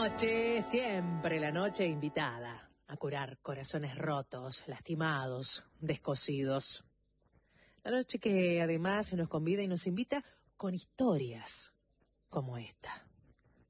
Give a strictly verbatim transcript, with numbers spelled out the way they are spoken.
noche, siempre la noche invitada a curar corazones rotos, lastimados, descosidos. La noche que además nos convida y nos invita con historias como esta.